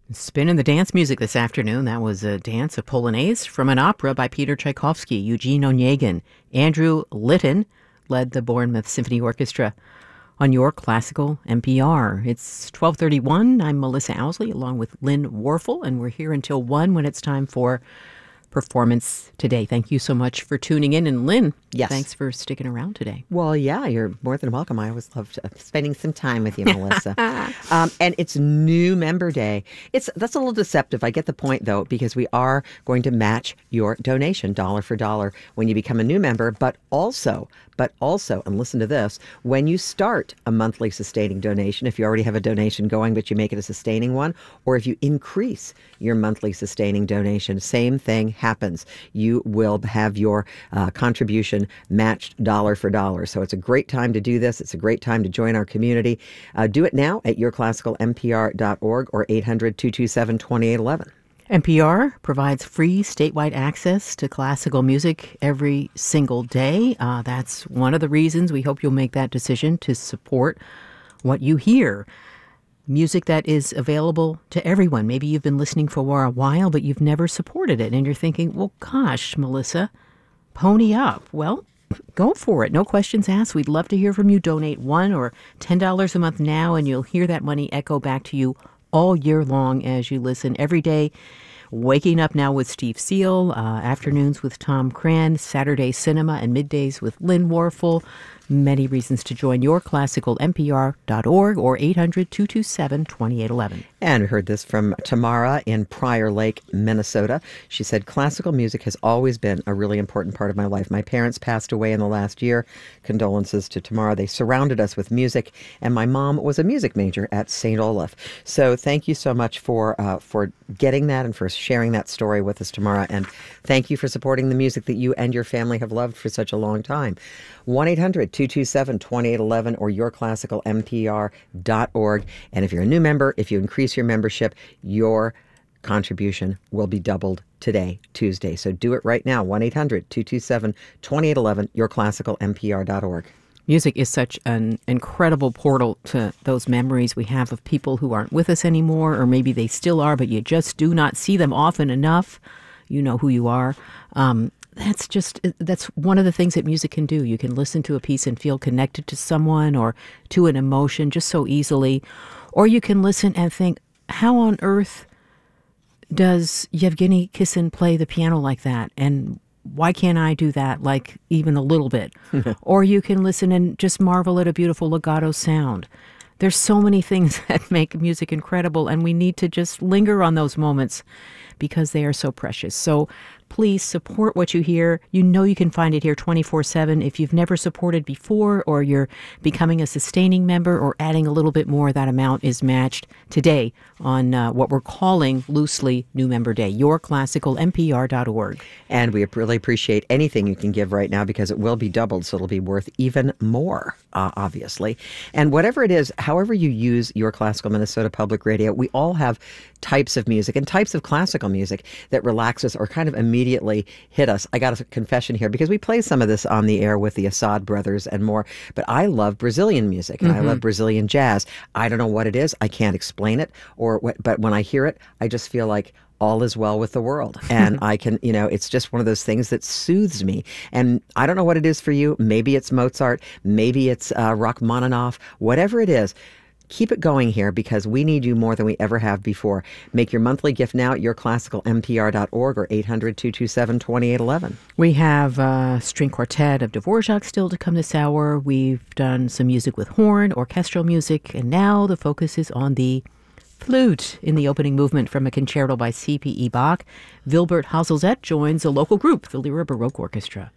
Spin in the dance music this afternoon. That was a dance, a polonaise from an opera by Peter Tchaikovsky. Eugene Onegin. Andrew Litton led the Bournemouth Symphony Orchestra on your classical NPR. It's 12:31. I'm Melissa Owsley along with Lynn Warfel, and we're here until 1 when it's time for Performance Today. Thank you so much for tuning in. And Lynn, yes, thanks for sticking around today. Well, yeah, you're more than welcome. I always love spending some time with you, Melissa. And it's New Member Day. That's a little deceptive. I get the point, though, because we are going to match your donation dollar for dollar when you become a new member, but also, and listen to this, when you start a monthly sustaining donation, if you already have a donation going, but you make it a sustaining one, or if you increase your monthly sustaining donation, same thing happens. You will have your contribution matched dollar for dollar. So it's a great time to do this. It's a great time to join our community. Do it now at yourclassicalmpr.org or 800-227-2811. NPR provides free statewide access to classical music every single day. That's one of the reasons we hope you'll make that decision to support what you hear. Music that is available to everyone. Maybe you've been listening for a while, but you've never supported it. And you're thinking, well, gosh, Melissa, pony up. Well, go for it. No questions asked. We'd love to hear from you. Donate $1 or $10 a month now, and you'll hear that money echo back to you all year long as you listen every day. Waking Up Now with Steve Seal, afternoons with Tom Cran, Saturday Cinema, and middays with Lynn Warfel. Many reasons to join yourclassicalmpr.org or 800-227-2811. And we heard this from Tamara in Prior Lake, Minnesota. She said, classical music has always been a really important part of my life. My parents passed away in the last year. Condolences to Tamara. They surrounded us with music, and my mom was a music major at St. Olaf. So thank you so much for getting that and for sharing that story with us, Tamara. And thank you for supporting the music that you and your family have loved for such a long time. 1-800-227-2811 or yourclassicalmpr.org. And if you're a new member, if you increase your membership, your contribution will be doubled today, Tuesday. So do it right now. 1-800-227-2811, yourclassicalmpr.org. Music is such an incredible portal to those memories we have of people who aren't with us anymore, or maybe they still are, but you just do not see them often enough. You know who you are. That's one of the things that music can do. You can listen to a piece and feel connected to someone or to an emotion just so easily. Or you can listen and think, how on earth does Yevgeny Kissin play the piano like that? And why can't I do that, like even a little bit? Or you can listen and just marvel at a beautiful legato sound. There's so many things that make music incredible, and we need to just linger on those moments because they are so precious. So please support what you hear. You know you can find it here 24/7. If you've never supported before, or you're becoming a sustaining member or adding a little bit more, that amount is matched today on what we're calling loosely New Member Day, yourclassicalmpr.org. And we really appreciate anything you can give right now because it will be doubled, so it'll be worth even more, obviously. And whatever it is, however you use Your Classical Minnesota Public Radio, we all have types of music and types of classical music that relax us or kind of immediately hit us. I got a confession here because we play some of this on the air with the Assad brothers and more, but I love Brazilian music and I love Brazilian jazz. I don't know what it is. I can't explain it, but when I hear it, I just feel like all is well with the world. And I can, it's just one of those things that soothes me. And I don't know what it is for you. Maybe it's Mozart. Maybe it's Rachmaninoff. Whatever it is, keep it going here because we need you more than we ever have before. Make your monthly gift now at yourclassicalmpr.org or 800-227-2811. We have a string quartet of Dvorak still to come this hour. We've done some music with horn, orchestral music, and now the focus is on the flute in the opening movement from a concerto by C.P.E. Bach. Wilbert Hazelzet joins a local group, the Lyra Baroque Orchestra.